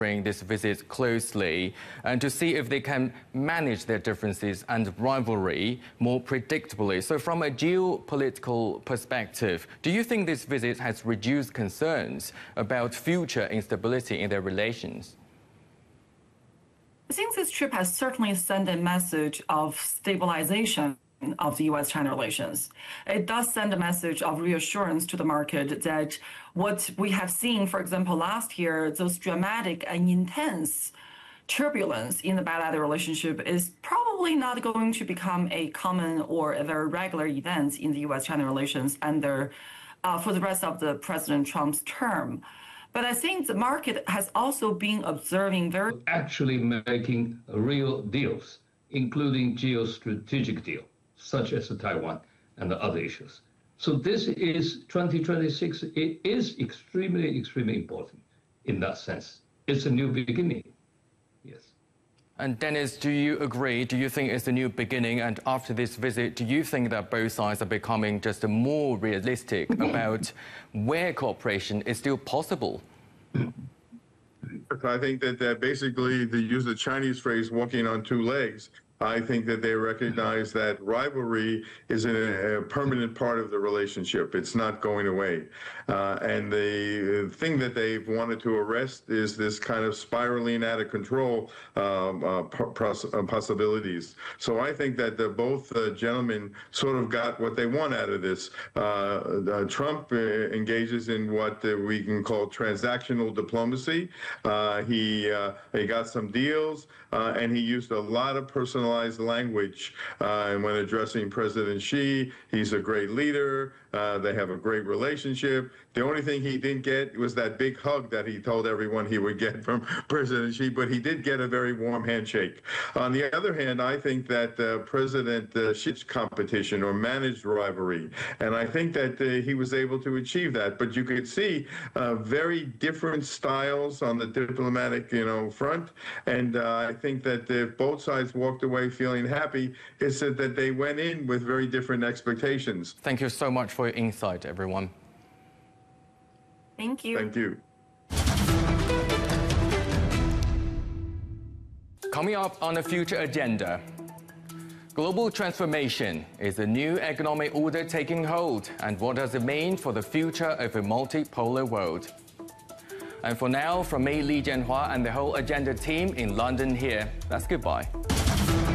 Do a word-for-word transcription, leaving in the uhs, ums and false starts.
this visit closely and to see if they can manage their differences and rivalry more predictably. So from a geopolitical perspective, do you think this visit has reduced concerns about future instability in their relations? I think this trip has certainly sent a message of stabilization of the U S China relations. It does send a message of reassurance to the market that what we have seen, for example, last year, those dramatic and intense turbulence in the bilateral relationship is probably not going to become a common or a very regular event in the U S China relations under, uh, for the rest of the President Trump's term. But I think the market has also been observing very... Actually making real deals, including geostrategic deals, such as Taiwan and the other issues. So this is twenty twenty-six. It is extremely, extremely important in that sense. It's a new beginning, yes. And Dennis, do you agree? Do you think it's a new beginning? And after this visit, do you think that both sides are becoming just more realistic about where cooperation is still possible? I think that, that basically, to use the Chinese phrase, walking on two legs, I think that they recognize that rivalry is a, a permanent part of the relationship. It's not going away. Uh, and the thing that they've wanted to arrest is this kind of spiraling out of control um, uh, possibilities. So I think that the, both uh, gentlemen sort of got what they want out of this. Uh, uh, Trump uh, engages in what uh, we can call transactional diplomacy. Uh, he, uh, he got some deals, uh, and he used a lot of personal language uh, and when addressing President Xi. He's a great leader. Uh, they have a great relationship. The only thing he didn't get was that big hug that he told everyone he would get from President Xi, but he did get a very warm handshake. On the other hand, I think that uh, President uh, Xi's competition or managed rivalry, and I think that uh, he was able to achieve that. But you could see uh, very different styles on the diplomatic, you know, front, and uh, I think that if both sides walked away feeling happy, it's that they went in with very different expectations. Thank you so much for your insight, everyone. Thank you. Thank you. Coming up on the future agenda, global transformation. Is a new economic order taking hold? And what does it mean for the future of a multipolar world? And for now, from me, Li Jianhua, and the whole Agenda team in London here, that's goodbye.